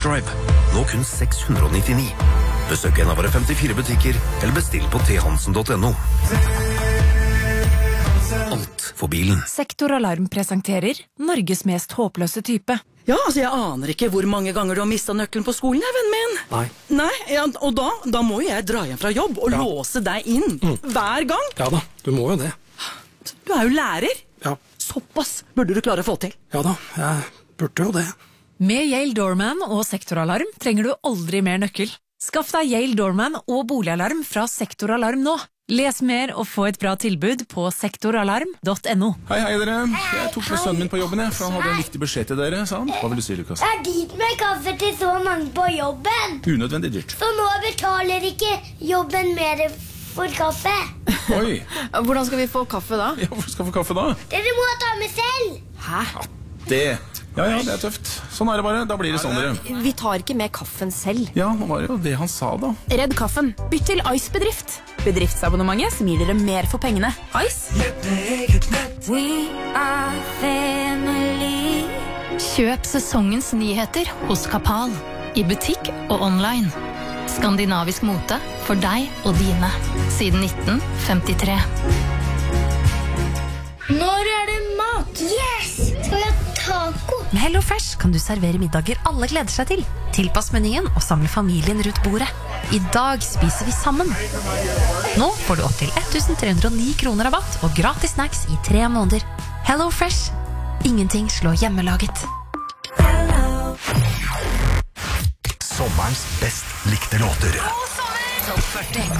Drive. Nå kun 699. Besøk en av våre 54 butikker, eller bestill på thansen.no. Alt for bilen. Sektoralarm presenterer Norges mest håpløse type. Ja, altså jeg aner ikke hvor mange ganger du har mistet nøkkelen på skolen, vennen min. Nei, ja, og da må jeg dra hjem fra jobb og låse deg inn. Hver gang. Ja da, du må jo det. Du er jo lærer. Ja. Såpass burde du klare å få til. Ja da, jeg burde jo det. Med Yale Doorman og sektoralarm trenger du aldri mer nøkkel. Skaff deg Yale Doorman og boligalarm fra Sektoralarm nå. Les mer og få et bra tilbud på sektoralarm.no. Hei dere. Jeg tok med sønnen min på jobben, for han hadde en viktig beskjed til dere, sa han. Hva vil du si, Lukas? Det er dyrt med kaffe til så mange på jobben. Unødvendig dyrt. Så nå betaler ikke jobben mer for kaffe. Oi. Hvordan skal vi få kaffe da? Ja, hvor skal vi få kaffe da? Dere må ta med selv. Hæ? Det. Ja, det er tøft. Sånn er det bare. Da blir det sånn, dere. Vi tar ikke med kaffen selv. Ja, nå var det jo det han sa da. Redd kaffen. Bytt til Ice Bedrift. Bedriftsabonnementet som gir dere mer for pengene. Ice. We are family. Kjøp sesongens nyheter hos Kapal. I butikk og online. Skandinavisk mote for deg og dine. Siden 1953. Når er det mat? Yes! Skal vi ha taco? Med Hello Fresh kan du servere middager alle gleder seg til. Tilpass menyen og samle familien rundt bordet. I dag spiser vi sammen. Nå får du opp til 1309 kroner rabatt og gratis snacks i 3 måneder. Hello Fresh. Ingenting slår hjemmelaget. Sommerens best likte låter. God sommer! Topp 40.